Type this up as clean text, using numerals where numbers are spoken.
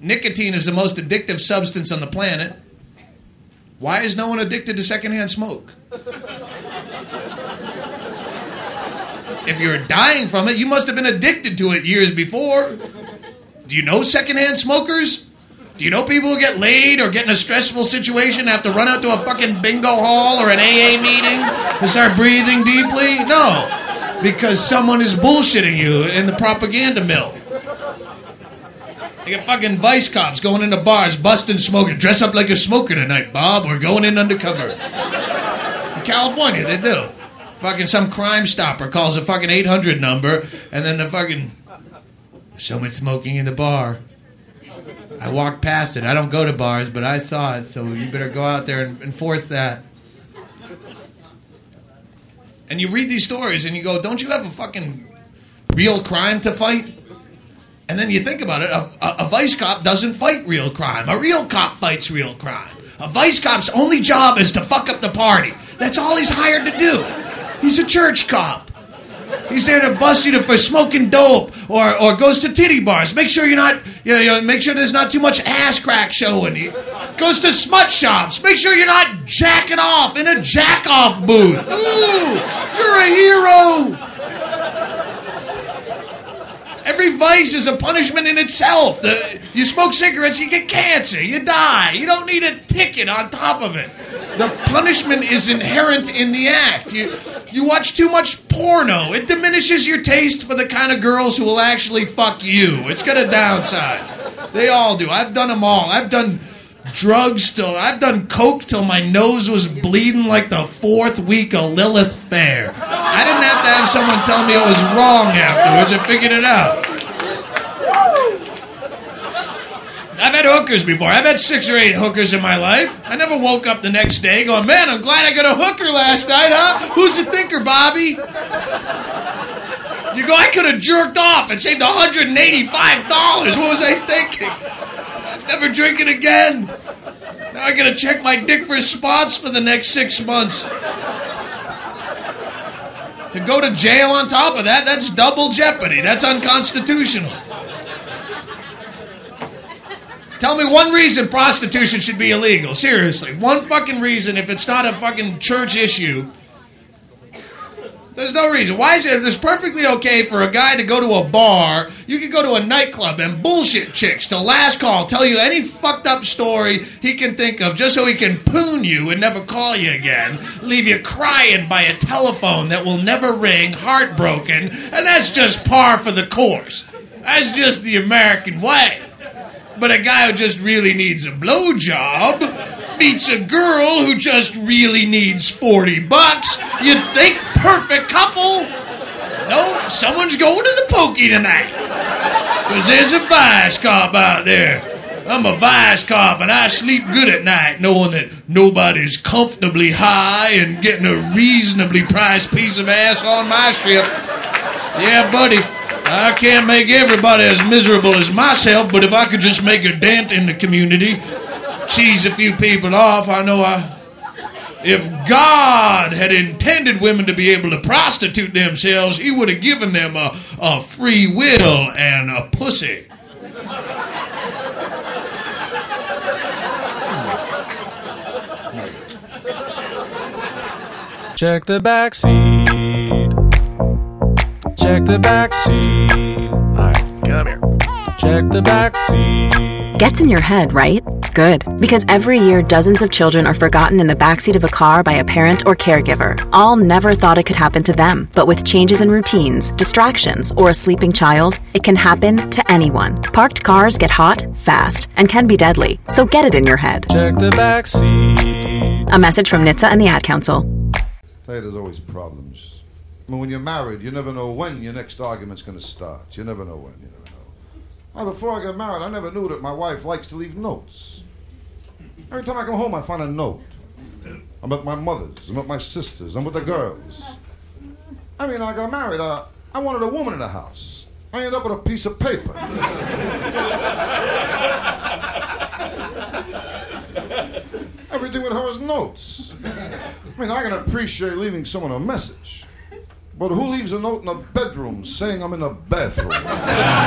nicotine is the most addictive substance on the planet. Why is no one addicted to secondhand smoke? If you're dying from it, you must have been addicted to it years before. Do you know secondhand smokers? Do you know people who get laid or get in a stressful situation and have to run out to a fucking bingo hall or an AA meeting and start breathing deeply? No. Because someone is bullshitting you in the propaganda mill. You get fucking vice cops going into bars, busting smokers. Dress up like a smoker tonight, Bob. We're going in undercover. In California, they do. Fucking some Crime Stopper calls a fucking 800 number, and then the fucking... Someone smoking in the bar. I walked past it. I don't go to bars, but I saw it, so you better go out there and enforce that. And you read these stories and you go, don't you have a fucking real crime to fight? And then you think about it, a vice cop doesn't fight real crime. A real cop fights real crime. A vice cop's only job is to fuck up the party. That's all he's hired to do. He's a church cop. He's there to bust you for smoking dope or goes to titty bars. Make sure you're not, make sure there's not too much ass crack showing. He goes to smut shops. Make sure you're not jacking off in a jack-off booth. Ooh, you're a hero. Every vice is a punishment in itself. You smoke cigarettes, you get cancer, you die. You don't need a ticket on top of it. The punishment is inherent in the act. You watch too much porno. It diminishes your taste for the kind of girls who will actually fuck you. It's got a downside. They all do. I've done them all. I've done drugs I've done coke till my nose was bleeding like the 4th week of Lilith Fair. I didn't have to have someone tell me it was wrong afterwards. I figured it out. I've had hookers before. I've had 6 or 8 hookers in my life. I never woke up the next day going, man, I'm glad I got a hooker last night, huh? Who's the thinker, Bobby? You go, I could have jerked off and saved $185. What was I thinking? I'll never drink it again. Now I gotta check my dick for spots for the next 6 months. To go to jail on top of that, that's double jeopardy. That's unconstitutional. Tell me one reason prostitution should be illegal. Seriously. One fucking reason if it's not a fucking church issue. There's no reason. Why is it? It's perfectly okay for a guy to go to a bar. You could go to a nightclub and bullshit chicks till last call. Tell you any fucked up story he can think of just so he can poon you and never call you again. Leave you crying by a telephone that will never ring, heartbroken. And that's just par for the course. That's just the American way. But a guy who just really needs a blowjob meets a girl who just really needs $40. You'd think perfect couple. No, someone's going to the pokey tonight. Because there's a vice cop out there. I'm a vice cop and I sleep good at night knowing that nobody's comfortably high and getting a reasonably priced piece of ass on my strip. Yeah, buddy. I can't make everybody as miserable as myself, but if I could just make a dent in the community, cheese a few people off, I know if God had intended women to be able to prostitute themselves, he would have given them a free will and a pussy. Check the back seat. Check the back seat. Alright, come here. Check the back seat. Gets in your head, right? Good. Because every year, dozens of children are forgotten in the backseat of a car by a parent or caregiver. All never thought it could happen to them. But with changes in routines, distractions, or a sleeping child, it can happen to anyone. Parked cars get hot, fast, and can be deadly. So get it in your head. Check the back seat. A message from NHTSA and the Ad Council. Hey, there's always problems. I mean, when you're married, you never know when your next argument's going to start. You never know when. You never know. Before I got married, I never knew that my wife likes to leave notes. Every time I come home, I find a note. I'm at my mother's. I'm at my sister's. I'm with the girls. I mean, I got married. I wanted a woman in the house. I ended up with a piece of paper. Everything with her is notes. I mean, I can appreciate leaving someone a message. But who leaves a note in a bedroom saying I'm in a bathroom?